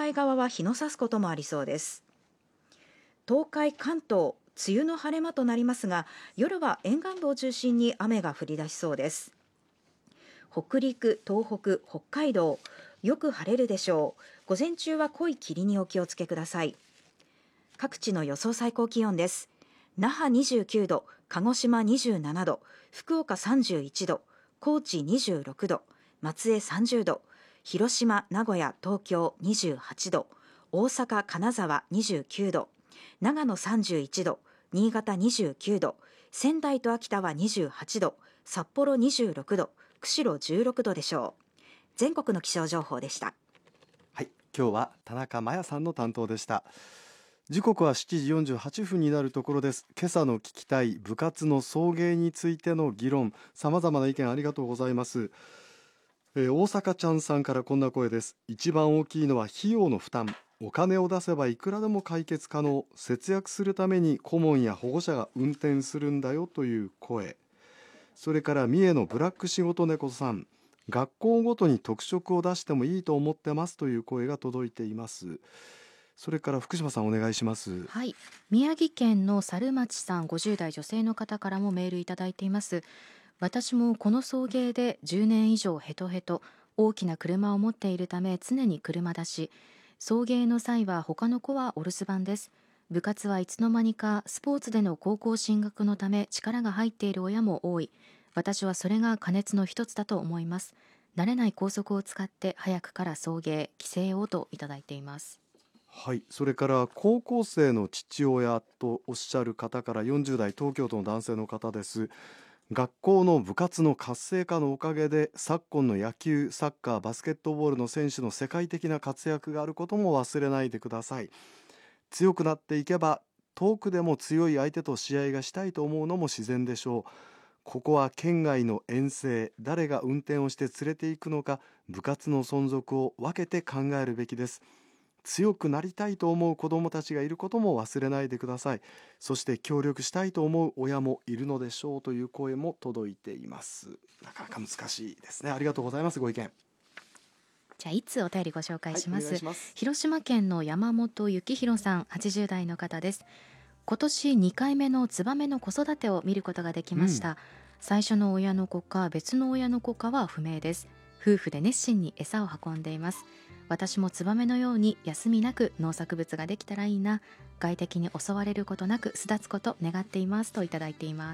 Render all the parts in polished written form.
海側は日の差すこともありそうです。東海、関東、梅雨の晴れ間となりますが、夜は沿岸部を中心に雨が降り出しそうです。北陸、東北、北海道、よく晴れるでしょう。午前中は濃い霧にお気をつけください。各地の予想最高気温です。那覇29度、鹿児島27度、福岡31度、高知26度、松江30度、広島、名古屋、東京28度、大阪、金沢29度、長野31度、新潟29度、仙台と秋田は28度、札幌26度、釧路16度でしょう。全国の気象情報でした。 はい、今日は田中真也さんの担当でした。時刻は7時48分になるところです。今朝の聞きたい部活の送迎についての議論、様々な意見ありがとうございます。大阪ちゃんさんからこんな声です。一番大きいのは費用の負担。お金を出せばいくらでも解決可能。節約するために顧問や保護者が運転するんだよという声。それから三重のブラック仕事猫さん、学校ごとに特色を出してもいいと思ってますという声が届いています。それから福島さんお願いします。 はい、宮城県の猿町さん50代女性の方からもメールいただいています。私もこの送迎で10年以上ヘトヘト、大きな車を持っているため常に車出し、送迎の際は他の子はお留守番です。部活はいつの間にかスポーツでの高校進学のため力が入っている親も多い。私はそれが加熱の一つだと思います。慣れない高速を使って早くから送迎帰省をといただいています。 はい、それから高校生の父親とおっしゃる方から40代東京都の男性の方です。学校の部活の活性化のおかげで昨今の野球、サッカー、バスケットボールの選手の世界的な活躍があることも忘れないでください。強くなっていけば遠くでも強い相手と試合がしたいと思うのも自然でしょう。ここは県外の遠征、誰が運転をして連れて行くのか、部活の存続を分けて考えるべきです。強くなりたいと思う子どもたちがいることも忘れないでください。そして協力したいと思う親もいるのでしょうという声も届いています。なかなか難しいですね。ありがとうございます。ご意見。 じゃあいつお便りご紹介します。 はい、お願いします。 広島県の山本幸弘さん80代の方です。今年2回目のツバメの子育てを見ることができました。最初の親の子か別の親の子かは不明です。夫婦で熱心に餌を運んでいます。私もツバメのように休みなく農作物ができたらいいな。外敵に襲われることなく巣立つこと願っていますといただいています。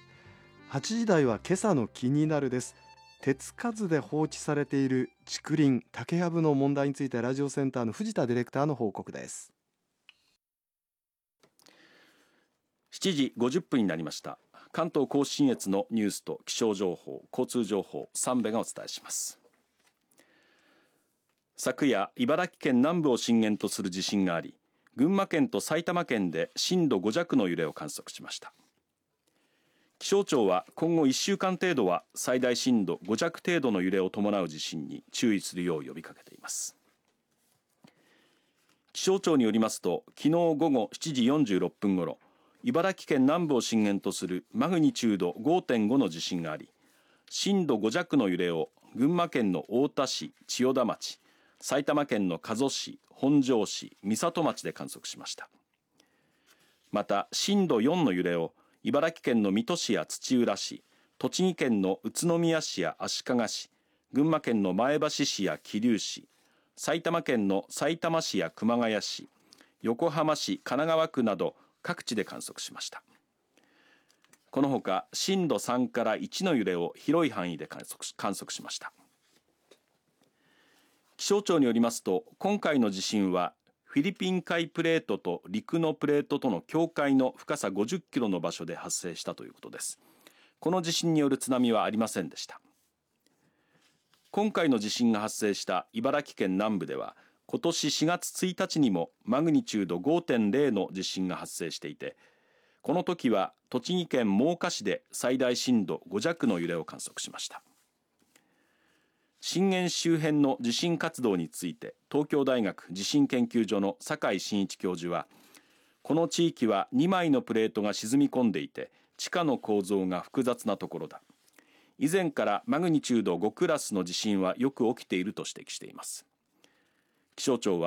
8時台は今朝の気になるです。手つかずで放置されている竹林、竹やぶの問題についてラジオセンターの藤田ディレクターの報告です。 7時50分になりました。関東甲信越のニュースと気象情報、交通情報、三部がお伝えします。昨夜、茨城県南部を震源とする地震があり、群馬県と埼玉県で震度5弱の揺れを観測しました。気象庁は今後1週間程度は最大震度5弱程度の揺れを伴う地震に注意するよう呼びかけています。気象庁によりますと、昨日午後7時46分ごろ、茨城県南部を震源とするマグニチュード 5.5 の地震があり、震度5弱の揺れを群馬県の太田市、千代田町、埼玉県の加須市、本庄市、美里町で観測しました。また震度4の揺れを茨城県の水戸市や土浦市、栃木県の宇都宮市や足利市、群馬県の前橋市や桐生市、埼玉県のさいたま市や熊谷市、横浜市、神奈川区など各地で観測しました。このほか震度3から1の揺れを広い範囲で観測しました。気象庁によりますと、今回の地震はフィリピン海プレートと陸のプレートとの境界の深さ50キロの場所で発生したということです。この地震による津波はありませんでした。今回の地震が発生した茨城県南部では、今年4月1日にもマグニチュード 5.0 の地震が発生していて、この時は栃木県真岡市で最大震度5弱の揺れを観測しました。震源周辺の地震活動について、東京大学地震研究所の酒井真一教授は、この地域は2枚のプレートが沈み込んでいて、地下の構造が複雑なところだ。以前からマグニチュード5クラスの地震はよく起きていると指摘しています。気象庁は